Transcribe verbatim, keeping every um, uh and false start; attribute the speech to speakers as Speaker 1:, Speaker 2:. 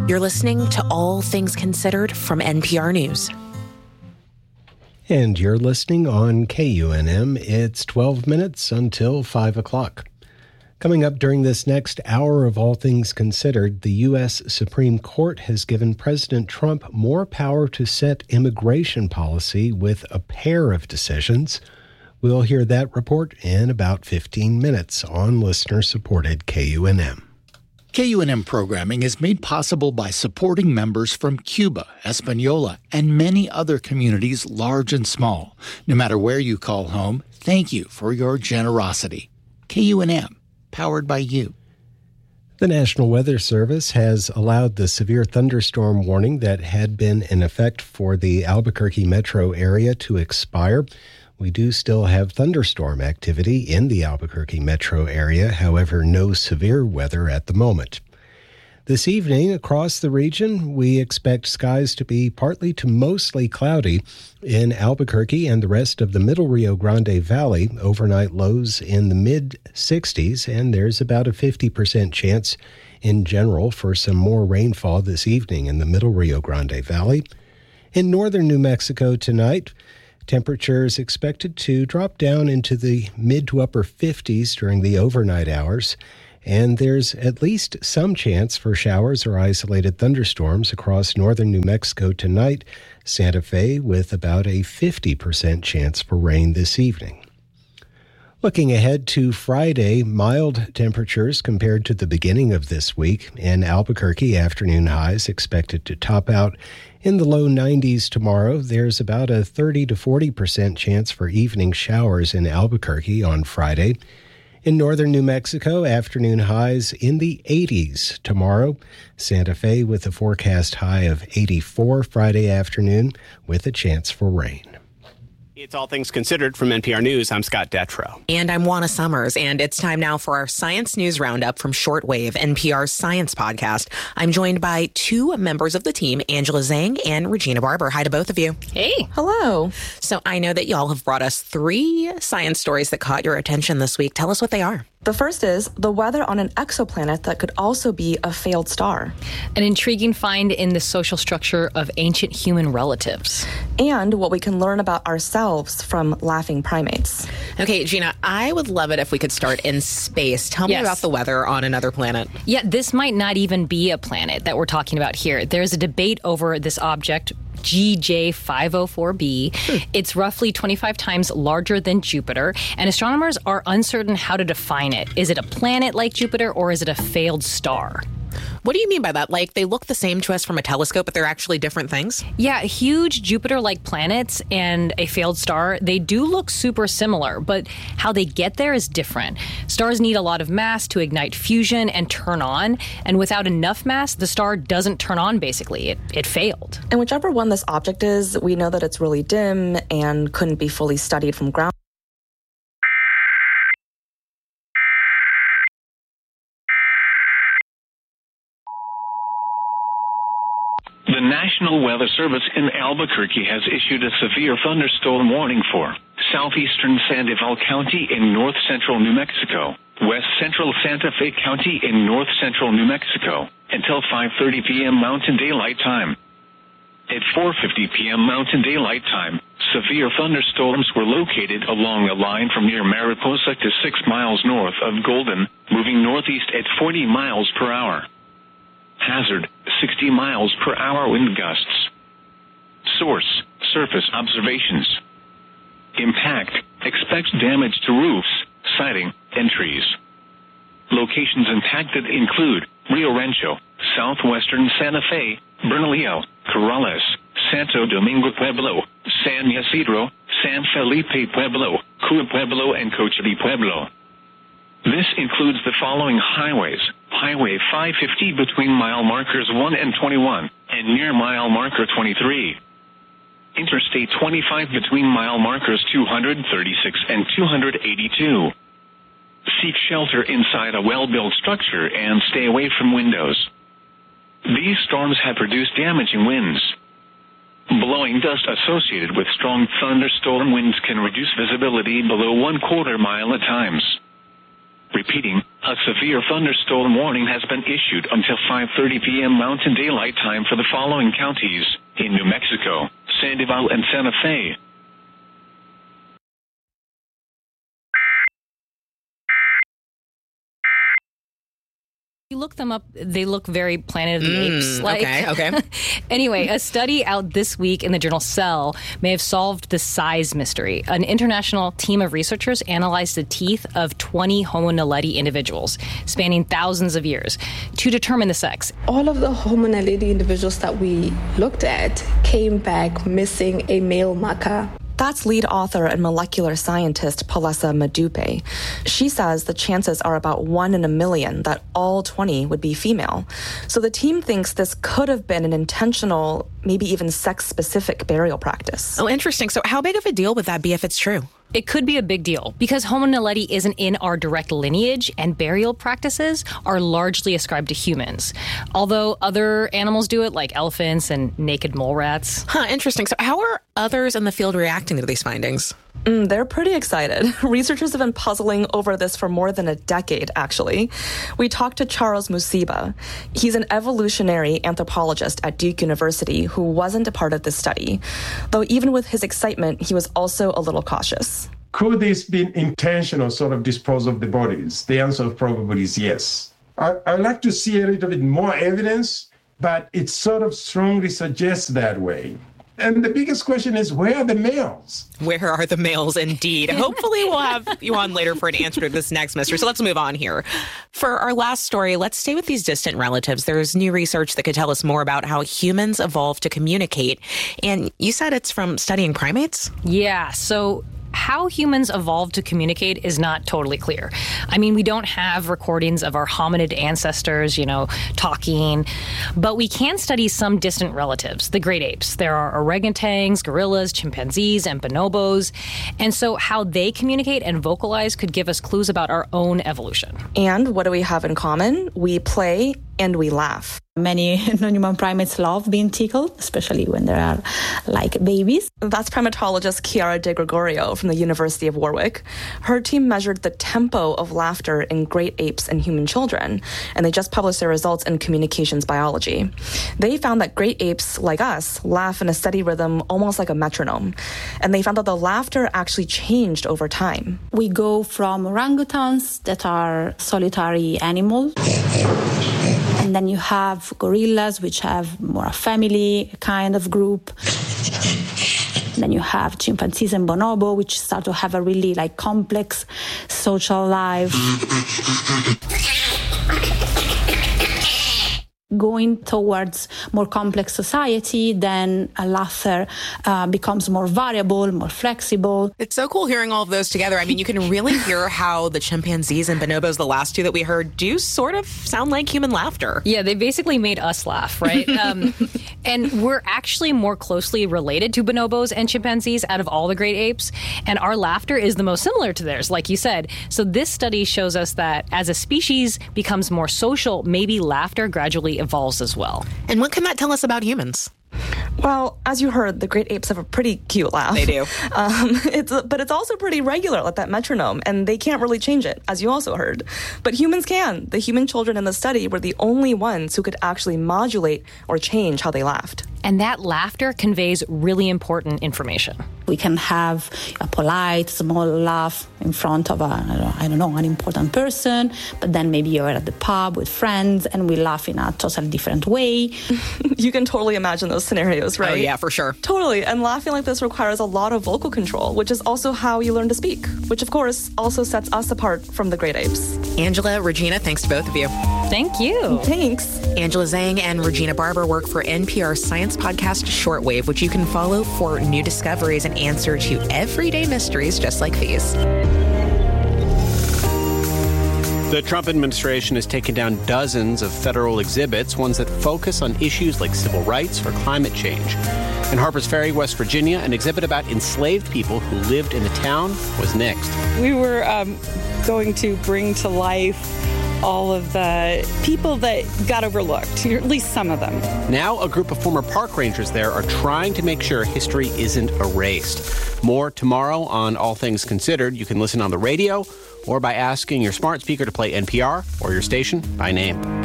Speaker 1: You're listening to All Things Considered from N P R News.
Speaker 2: And you're listening on K U N M. It's twelve minutes until five o'clock. Coming up during this next hour of All Things Considered, the U S Supreme Court has given President Trump more power to set immigration policy with a pair of decisions. We'll hear that report in about fifteen minutes on listener-supported K U N M.
Speaker 3: K U N M programming is made possible by supporting members from Cuba, Hispaniola, and many other communities large and small. No matter where you call home, thank you for your generosity. K U N M. Powered by you.
Speaker 2: The National Weather Service has allowed the severe thunderstorm warning that had been in effect for the Albuquerque metro area to expire. We do still have thunderstorm activity in the Albuquerque metro area, however, no severe weather at the moment. This evening, across the region, we expect skies to be partly to mostly cloudy. In Albuquerque and the rest of the middle Rio Grande Valley, overnight lows in the mid-sixties, and there's about a fifty percent chance in general for some more rainfall this evening in the middle Rio Grande Valley. In northern New Mexico tonight, temperatures expected to drop down into the mid to upper fifties during the overnight hours. And there's at least some chance for showers or isolated thunderstorms across northern New Mexico tonight. Santa Fe with about a fifty percent chance for rain this evening. Looking ahead to Friday, mild temperatures compared to the beginning of this week. In Albuquerque, afternoon highs expected to top out in the low nineties tomorrow. There's about a thirty to forty percent chance for evening showers in Albuquerque on Friday. In northern New Mexico, afternoon highs in the eighties tomorrow. Santa Fe with a forecast high of eighty-four Friday afternoon with a chance for rain.
Speaker 4: It's All Things Considered from N P R News. I'm Scott Detrow.
Speaker 1: And I'm Juana Summers, and it's time now for our Science News Roundup from Shortwave, N P R's science podcast. I'm joined by two members of the team, Angela Zhang and Regina Barber. Hi to both of you.
Speaker 5: Hey.
Speaker 6: Hello.
Speaker 1: So I know that y'all have brought us three science stories that caught your attention this week. Tell us what they are.
Speaker 6: The first is the weather on an exoplanet that could also be a failed star.
Speaker 5: An intriguing find in the social structure of ancient human relatives.
Speaker 6: And what we can learn about ourselves from laughing primates.
Speaker 1: Okay, Gina, I would love it if we could start in space. Tell
Speaker 5: Yes.
Speaker 1: me about the weather on another planet.
Speaker 5: Yeah, this might not even be a planet that we're talking about here. There's a debate over this object, G J five oh four b. Hmm. It's roughly twenty-five times larger than Jupiter, and astronomers are uncertain how to define it. Is it a planet like Jupiter, or is it a failed star?
Speaker 1: What do you mean by that? Like, they look the same to us from a telescope, but they're actually different things?
Speaker 5: Yeah, huge Jupiter-like planets and a failed star, they do look super similar, but how they get there is different. Stars need a lot of mass to ignite fusion and turn on, and without enough mass, the star doesn't turn on, basically. It, it failed.
Speaker 6: And whichever one this object is, we know that it's really dim and couldn't be fully studied from ground.
Speaker 7: The National Weather Service in Albuquerque has issued a severe thunderstorm warning for southeastern Sandoval County in north-central New Mexico, west-central Santa Fe County in north-central New Mexico, until five thirty p.m. Mountain Daylight Time. At four fifty p.m. Mountain Daylight Time, severe thunderstorms were located along a line from near Mariposa to six miles north of Golden, moving northeast at forty miles per hour. Hazard, sixty miles per hour wind gusts. Source, surface observations. Impact, expect damage to roofs, siding, and trees. Locations impacted include Rio Rancho, southwestern Santa Fe, Bernalillo, Corrales, Santo Domingo Pueblo, San Ysidro, San Felipe Pueblo, Cua Pueblo, and Cochiti Pueblo. This includes the following highways: Highway five fifty between mile markers one and twenty-one, and near mile marker twenty-three. Interstate twenty-five between mile markers two hundred thirty-six and two hundred eighty-two. Seek shelter inside a well-built structure and stay away from windows. These storms have produced damaging winds. Blowing dust associated with strong thunderstorm winds can reduce visibility below one quarter mile at times. Repeating, a severe thunderstorm warning has been issued until five thirty p.m. Mountain Daylight Time for the following counties in New Mexico, Sandoval and Santa Fe.
Speaker 5: You look them up, they look very Planet of the mm, Apes like.
Speaker 1: Okay, okay.
Speaker 5: Anyway, a study out this week in the journal Cell may have solved the size mystery. An international team of researchers analyzed the teeth of twenty Homo naledi individuals, spanning thousands of years, to determine the sex.
Speaker 8: All of the Homo naledi individuals that we looked at came back missing a male marker.
Speaker 6: That's lead author and molecular scientist Palesa Madupe. She says the chances are about one in a million that all twenty would be female. So the team thinks this could have been an intentional, maybe even sex-specific burial practice.
Speaker 1: Oh, interesting. So how big of a deal would that be if it's true?
Speaker 5: It could be a big deal because Homo naledi isn't in our direct lineage, and burial practices are largely ascribed to humans. Although other animals do it, like elephants and naked mole rats.
Speaker 1: Huh, interesting. So how are others in the field reacting to these findings?
Speaker 6: Mm, they're pretty excited. Researchers have been puzzling over this for more than a decade, actually. We talked to Charles Musiba. He's an evolutionary anthropologist at Duke University who wasn't a part of this study. Though even with his excitement, he was also a little cautious.
Speaker 9: Could this be intentional sort of disposal of the bodies? The answer probably is yes. I, I'd like to see a little bit more evidence, but it sort of strongly suggests that way. And the biggest question is, where are the males?
Speaker 1: Where are the males, indeed? Hopefully we'll have you on later for an answer to this next mystery. So let's move on here. For our last story, let's stay with these distant relatives. There's new research that could tell us more about how humans evolved to communicate. And you said it's from studying primates?
Speaker 5: Yeah, so how humans evolved to communicate is not totally clear. I mean, we don't have recordings of our hominid ancestors, you know, talking, but we can study some distant relatives, the great apes. There are orangutans, gorillas, chimpanzees, and bonobos. And so how they communicate and vocalize could give us clues about our own evolution.
Speaker 6: And what do we have in common? We play and we laugh.
Speaker 10: Many non-human primates love being tickled, especially when they are like babies.
Speaker 6: That's primatologist Chiara De Gregorio from the University of Warwick. Her team measured the tempo of laughter in great apes and human children, and they just published their results in Communications Biology. They found that great apes, like us, laugh in a steady rhythm, almost like a metronome. And they found that the laughter actually changed over time.
Speaker 10: We go from orangutans that are solitary animals, and then you have gorillas, which have more a family kind of group. Then you have chimpanzees and bonobo, which start to have a really like complex social life. Going towards more complex society, then a laughter uh, becomes more variable, more flexible.
Speaker 1: It's so cool hearing all of those together. I mean, you can really hear how the chimpanzees and bonobos, the last two that we heard, do sort of sound like human laughter.
Speaker 5: Yeah, they basically made us laugh, right? um, and we're actually more closely related to bonobos and chimpanzees out of all the great apes, and our laughter is the most similar to theirs, like you said. So this study shows us that as a species becomes more social, maybe laughter gradually evolves as well.
Speaker 1: And what can that tell us about humans?
Speaker 6: Well, as you heard, the great apes have a pretty cute laugh.
Speaker 1: They do.
Speaker 6: Um, it's but it's also pretty regular, like that metronome, and they can't really change it, as you also heard. But humans can. The human children in the study were the only ones who could actually modulate or change how they laughed.
Speaker 5: And that laughter conveys really important information.
Speaker 10: We can have a polite, small laugh in front of a, I don't know, an important person, but then maybe you're at the pub with friends and we laugh in a totally different way.
Speaker 6: You can totally imagine those scenarios, right?
Speaker 1: Oh, yeah, for sure.
Speaker 6: Totally. And laughing like this requires a lot of vocal control, which is also how you learn to speak, which, of course, also sets us apart from the great apes.
Speaker 1: Angela, Regina, thanks to both of you.
Speaker 5: Thank you.
Speaker 6: Thanks.
Speaker 1: Angela Zhang and Regina Barber work for N P R science podcast Shortwave, which you can follow for new discoveries and answer to everyday mysteries just like these.
Speaker 4: The Trump administration has taken down dozens of federal exhibits, ones that focus on issues like civil rights or climate change. In Harpers Ferry, West Virginia, an exhibit about enslaved people who lived in the town was next.
Speaker 11: We were um, going to bring to life all of the people that got overlooked, or at least some of them.
Speaker 4: Now, a group of former park rangers there are trying to make sure history isn't erased. More tomorrow on All Things Considered. You can listen on the radio or by asking your smart speaker to play N P R or your station by name.